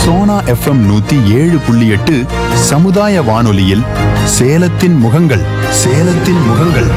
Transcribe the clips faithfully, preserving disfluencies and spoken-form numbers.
Sona FM நூத்தி ஏழு புள்ளி எட்டு சமுதாய வானொலியில் சேலத்தின் முகங்கள் சேலத்தின் முகங்கள்.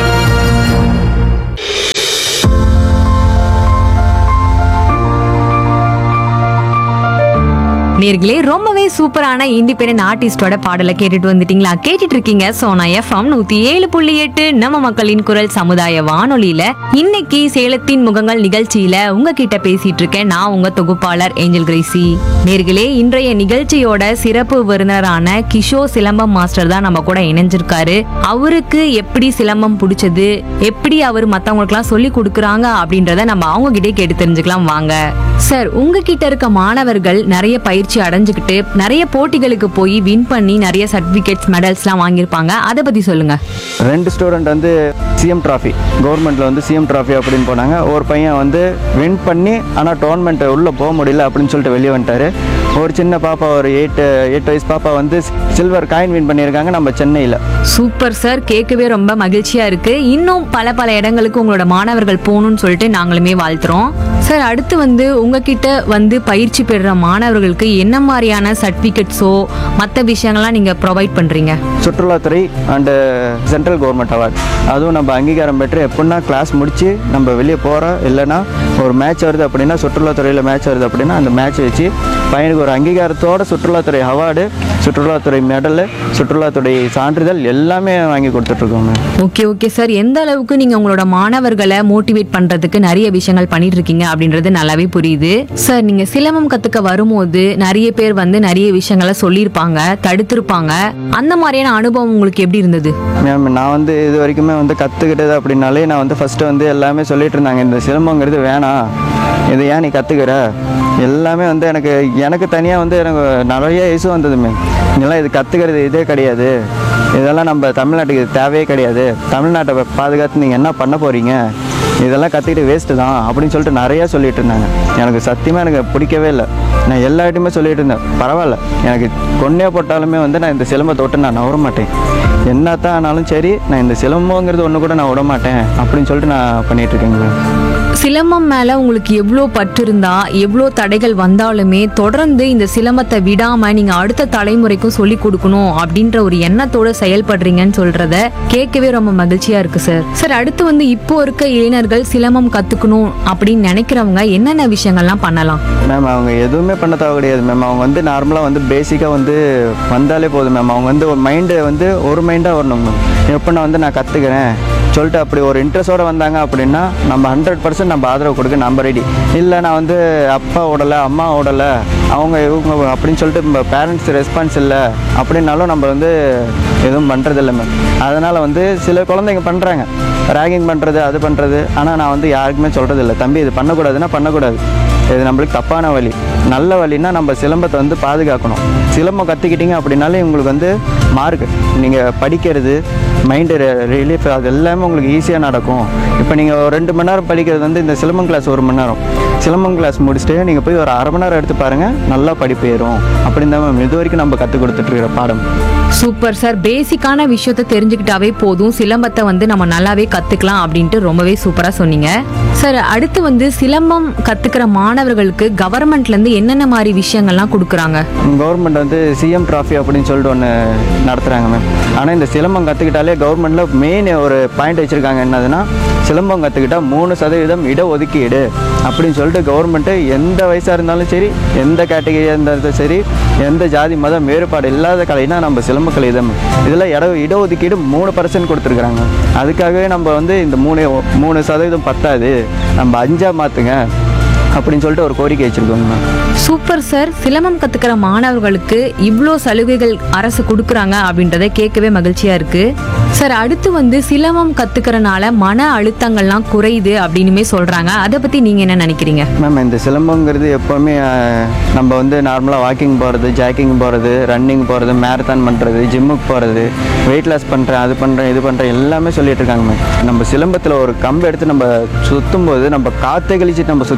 நேர்களே, ரொம்பவே சூப்பரான இண்டிபெண்டன்ட் ஆர்டிஸ்டோட பாடலை கேட்டுட்டு வந்துட்டீங்களா? கேட்டுட்டு இருக்கீங்க சோனா எஃப்எம் நூத்தி ஏழு புள்ளி எட்டு நம்ம மக்களின் குரல் சமுதாய வானொலியில. இன்னைக்கு சேலத்தின் முகங்கள் நிகழ்ச்சியில உங்ககிட்ட பேசிட்டு இருக்கேன் நான், உங்க தொகுப்பாளர் ஏஞ்சல் கிரேசி. நேர்களே, இன்றைய நிகழ்ச்சியோட சிறப்பு விருந்தினரான கிஷோர் சிலம்பம் மாஸ்டர் தான் நம்ம கூட இணைஞ்சிருக்காரு. அவருக்கு எப்படி சிலம்பம் பிடிச்சது, எப்படி அவர் மத்தவங்களுக்கு எல்லாம் சொல்லி கொடுக்குறாங்க அப்படின்றத நம்ம அவங்க கிட்டே கேட்டு தெரிஞ்சுக்கலாம் வாங்க. சார், உங்ககிட்ட இருக்க மாணவர்கள் நிறைய பயிற்சி அடைஞ்சுக்கிட்டு நிறைய போட்டிகளுக்கு போய் வின் பண்ணி நிறைய சர்டிபிகேட்ஸ் மெடல்ஸ் எல்லாம் வாங்கியிருப்பாங்க. அதை பத்தி சொல்லுங்க. ரெண்டு ஸ்டூடெண்ட் வந்து சிஎம் டிராஃபி, கவர்மெண்ட்ல வந்து சிஎம் டிராஃபி அப்படின்னு போனாங்க. ஒரு பையன் வந்து வின் பண்ணி ஆனால் டோர்னமெண்ட் உள்ள போக முடியல அப்படின்னு சொல்லிட்டு வெளியே வந்துட்டாரு. ஒரு சின்ன பாப்பா, ஒரு எயிட் எட்டு வயசு பாப்பா வந்து சில்வர் காயின் வின் பண்ணியிருக்காங்க நம்ம சென்னையில். சூப்பர் சார், கேட்கவே ரொம்ப மகிழ்ச்சியா இருக்கு. இன்னும் பல பல இடங்களுக்கு உங்களோட மாணவர்கள் போகணும்னு சொல்லிட்டு நாங்களுமே வாழ்த்துறோம். சார், அடுத்து வந்து உங்ககிட்ட வந்து பயிற்சி பெறுற மாணவர்களுக்கு என்ன மாதிரியான சர்டிபிகேட்ஸோ மற்ற விஷயங்கள்லாம் நீங்க ப்ரொவைட் பண்றீங்க? சுற்றுலாத்துறை அண்டு சென்ட்ரல் கவர்மெண்ட் அவார்ட், அதுவும் நம்ம அங்கீகாரம் பெற்று எப்படின்னா கிளாஸ் முடிச்சு நம்ம வெளியே போகிறோம், இல்லைன்னா ஒரு மேட்ச் வருது அப்படின்னா, சுற்றுலாத்துறையில் மேட்ச் வருது அப்படின்னா அந்த மேட்ச் வச்சு பையனுக்கு ஒரு அங்கீகாரத்தோட சுற்றுலாத்துறை அவார்டு, சுற்றுலாத்துறை மெடலு, சுற்றுலாத்துறை சான்றிதழ் எல்லாமே வாங்கி கொடுத்துட்ருக்கோங்க. ஓகே ஓகே சார், எந்த அளவுக்கு நீங்கள் உங்களோட மாணவர்களை மோட்டிவேட் பண்ணுறதுக்கு நிறைய விஷயங்கள் பண்ணிட்டு இருக்கீங்க அப்படின்றது நல்லாவே புரியுது. சார், நீங்கள் சிலம்பம் கற்றுக்க வரும்போது நிறைய பேர் வந்து நிறைய விஷயங்களை சொல்லியிருப்பாங்க, தடுத்திருப்பாங்க. அந்த மாதிரியான அனுபவம் உங்களுக்கு எப்படி இருந்தது? மேம், நான் வந்து இது வரைக்குமே வந்து கற்றுக்கிட்டது அப்படின்னாலே நான் வந்து ஃபஸ்ட்டு வந்து எல்லாமே சொல்லிட்டு இருந்தாங்க, இந்த சிலம்பங்கிறது வேணாம், இது ஏன் நீ கற்றுக்கிற, எல்லாமே வந்து எனக்கு எனக்கு தனியாக வந்து எனக்கு நிறைய இஷ்யூ வந்தது. மேம், இதெல்லாம் இது கற்றுக்கிறது இதே கிடையாது, இதெல்லாம் நம்ம தமிழ்நாட்டுக்கு தேவையே கிடையாது, தமிழ்நாட்டை பாதுகாத்து நீங்கள் என்ன பண்ண போகிறீங்க, இதெல்லாம் கற்றுக்கிட்டு வேஸ்ட்டு தான் அப்படின்னு சொல்லிட்டு நிறையா சொல்லிட்டு இருந்தாங்க. எனக்கு சத்தியமாக எனக்கு பிடிக்கவே இல்லை. நான் எல்லார்ட்டையுமே சொல்லிட்டு இருந்தேன், பரவாயில்ல எனக்கு கொன்னே போட்டாலுமே வந்து நான் இந்த சிலம்பத்தை விட்டு நான் நவர மாட்டேன், என்னத்தான் ஆனாலும் சரி நான் இந்த சிலம்பங்கிறது ஒன்று கூட நான் விட மாட்டேன் அப்படின்னு சொல்லிட்டு நான் பண்ணிகிட்ருக்கேங்க. சிலம்பம் மேலே உங்களுக்கு எவ்வளோ பற்று இருந்தா, எவ்வளோ தடைகள் வந்தாலுமே தொடர்ந்து இந்த சிலம்பத்தை விடாமல் நீங்கள் அடுத்த தலைமுறைக்கும் சொல்லி கொடுக்கணும் அப்படின்ற ஒரு எண்ணத்தோடு செயல்படுறீங்கன்னு சொல்கிறத கேட்கவே ரொம்ப மகிழ்ச்சியாக இருக்குது சார். சார், அடுத்து வந்து இப்போ இருக்க இளைஞர்கள் சிலம்பம் கற்றுக்கணும் அப்படின்னு நினைக்கிறவங்க என்னென்ன விஷயங்கள்லாம் பண்ணலாம்? மேம், அவங்க எதுவுமே பண்ண தேவை கிடையாது மேம். அவங்க வந்து நார்மலாக வந்து பேசிக்காக வந்து வந்தாலே போதும் மேம். அவங்க வந்து ஒரு மைண்டு வந்து ஒரு மைண்டாக வரணும் மேம். எப்போ நான் வந்து நான் கற்றுக்கிறேன் சொல்லிட்டு அப்படி ஒரு இன்ட்ரெஸ்டோடு வந்தாங்க அப்படின்னா நம்ம ஹண்ட்ரட் பர்சன்ட் நம்ம ஆதரவு கொடுக்க நம்ம ரெடி. இல்லை நான் வந்து அப்பா ஓடலை, அம்மா ஓடலை, அவங்க இவங்க அப்படின்னு சொல்லிட்டு நம்ம பேரண்ட்ஸ் ரெஸ்பான்ஸ் இல்லை அப்படின்னாலும் நம்ம வந்து எதுவும் பண்ணுறதில்ல மேம். அதனால் வந்து சில குழந்தைங்க பண்ணுறாங்க, ரேகிங் பண்ணுறது, அது பண்ணுறது. ஆனால் நான் வந்து யாருக்குமே சொல்கிறதில்ல, தம்பி இது பண்ணக்கூடாதுன்னா பண்ணக்கூடாது, இது நம்மளுக்கு தப்பான வழி. நல்ல வழின்னா நம்ம சிலம்பத்தை வந்து பாதுகாக்கணும். சிலம்பம் கற்றுக்கிட்டீங்க அப்படின்னாலே உங்களுக்கு வந்து மார்க்கு, நீங்கள் படிக்கிறது, மைண்டு ரிலீஃப், அது எல்லாமே உங்களுக்கு ஈஸியாக நடக்கும். இப்போ நீங்கள் ஒரு ரெண்டு மணி நேரம் படிக்கிறது வந்து இந்த சிலம்பம் கிளாஸ் ஒரு மணி நேரம், சிலம்பம் கிளாஸ் முடிச்சுட்டு நீங்கள் போய் ஒரு அரை மணி நேரம் எடுத்து பாருங்கள், நல்லா படிப்பு ஏறும். அப்படின்னு தான் மேம் இது வரைக்கும் நம்ம கற்றுக் கொடுத்துட்ருக்கிற பாடம். சூப்பர் சார், பேசிக்கான விஷயத்த தெரிஞ்சுக்கிட்டாவே போதும், சிலம்பத்தை வந்து நம்ம நல்லாவே கற்றுக்கலாம் அப்படின்ட்டு ரொம்பவே சூப்பராக சொன்னீங்க. சார், அடுத்து வந்து சிலம்பம் கற்றுக்கிற மாணவர்களுக்கு கவர்மெண்ட்லேருந்து என்னென்ன மாதிரி விஷயங்கள்லாம் கொடுக்குறாங்க? கவர்மெண்ட் வந்து சிஎம் டிராஃபி அப்படின்னு சொல்லிட்டு ஒன்று நடத்துகிறாங்க மேம். ஆனால் இந்த சிலம்பம் கற்றுக்கிட்டாலே கவர்மெண்ட்டில் மெயின் ஒரு பாயிண்ட் வச்சுருக்காங்க, என்னதுன்னா சிலம்பம் கற்றுக்கிட்டால் மூணு சதவீதம் இடஒதுக்கீடு அப்படின்னு சொல்லிட்டு கவர்மெண்ட்டு எந்த வயசாக இருந்தாலும் சரி, எந்த கேட்டகரியாக இருந்தாலும் சரி, எந்த ஜாதி மதம் வேறுபாடு இல்லாத கலைனா நம்ம சிலம்ப கலை தான். இதில் இட இடஒதுக்கீடு மூணு பர்சன்ட் கொடுத்துருக்குறாங்க. அதுக்காகவே நம்ம வந்து இந்த மூணு மூணு சதவீதம் பத்தாது, நம்ம அஞ்சா மாற்றுங்க அப்படின்னு சொல்லிட்டு ஒரு கோரிக்கை வச்சுருக்கோங்க. சூப்பர் சார், சிலம்பம் கற்றுக்கிற மாணவர்களுக்கு இவ்வளோ சலுகைகள் அரசு கொடுக்குறாங்க அப்படின்றத கேட்கவே மகிழ்ச்சியாக இருக்குது. சார், அடுத்து வந்து சிலம்பம் கற்றுக்கிறனால மன அழுத்தங்கள்லாம் குறையுது அப்படின்னுமே சொல்கிறாங்க, அதை பற்றி நீங்கள் என்ன நினைக்கிறீங்க? மேம், இந்த சிலம்பங்கிறது எப்போவுமே நம்ம வந்து நார்மலாக வாக்கிங் போகிறது, ஜாக்கிங் போகிறது, ரன்னிங் போகிறது, மேரத்தான் பண்ணுறது, ஜிம்முக்கு போகிறது, வெயிட் லாஸ் பண்ணுறேன், அது பண்ணுறேன், இது பண்ணுறேன் எல்லாமே சொல்லிட்டு இருக்காங்க மேம். நம்ம சிலம்பத்தில் ஒரு கம்பு எடுத்து நம்ம சுற்றும் போது நம்ம காற்றை கழிச்சிட்டு நம்ம சுற்றிட்டு இருக்கோம்.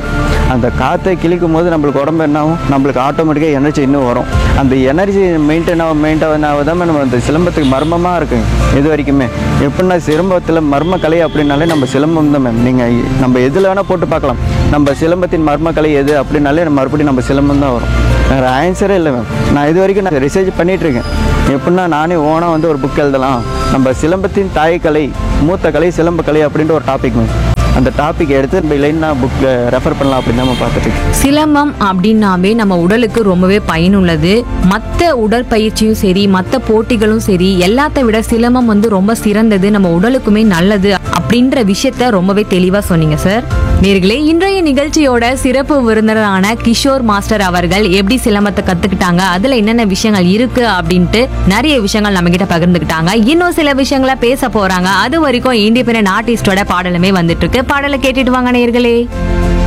அந்த காற்றை கிழிக்கும் போது நம்மளுக்கு உடம்பு என்ன ஆகும், நம்மளுக்கு ஆட்டோமேட்டிக்காக எனர்ஜி இன்னும் வரும். அந்த எனர்ஜி மெயின்டைன் ஆகும் மெயின்டைன் ஆகுதான் நம்ம அந்த சிலம்பத்துக்கு மர்மமாக இருக்குங்க இது வரைக்குமே. எப்படின்னா சிலம்பத்தில் மர்ம கலை அப்படின்னாலே நம்ம சிலம்பம் தான் மேம். நீங்கள் நம்ம எதில் வேணால் போட்டு பார்க்கலாம், நம்ம சிலம்பத்தின் மர்ம கலை எது அப்படின்னாலே நம்ம மறுபடியும் நம்ம சிலம்பம் தான் வரும். வேறு ஆன்சரே இல்லை மேம். நான் இது வரைக்கும் நான் ரிசர்ச் பண்ணிகிட்ருக்கேன். எப்படின்னா நானே ஓனாக வந்து ஒரு புக் எழுதலாம், நம்ம சிலம்பத்தின் தாய்க்கலை மூத்த கலை சிலம்ப கலை அப்படின்ட்டு ஒரு டாபிக் மேம். அந்த டாபிக் எடுத்து நம்ம லைன் நான் புக்கில் ரெஃபர் பண்ணலாம் அப்படின்னு நம்ம பார்த்துட்டு. சிலம்பம் அப்படின்னாவே நம்ம உடலுக்கு ரொம்பவே பயனுள்ளது. மற்ற உடற்பயிற்சியும் சரி, மற்ற போட்டிகளும் சரி, எல்லாத்த விட சிலம்பம் வந்து ரொம்ப சிறந்தது, நம்ம உடலுக்குமே நல்லது அப்படின்ற விஷயத்த ரொம்பவே தெளிவா சொன்னீங்க சார். நேர்களே, இன்றைய நிகழ்ச்சியோட சிறப்பு விருந்தினரான கிஷோர் மாஸ்டர் அவர்கள் எப்படி சிலம்பத்தை கத்துக்கிட்டாங்க, அதுல என்னென்ன விஷயங்கள் இருக்கு அப்படின்ட்டு நிறைய விஷயங்கள் நம்ம கிட்ட பகிர்ந்துக்கிட்டாங்க. இன்னும் சில விஷயங்களை பேச போறாங்க. அது வரைக்கும் இண்டிபெண்டன்ட் ஆர்டிஸ்டோட பாடலுமே வந்துட்டு இருக்கு. பாடலை கேட்டுட்டு வாங்க நேர்களே.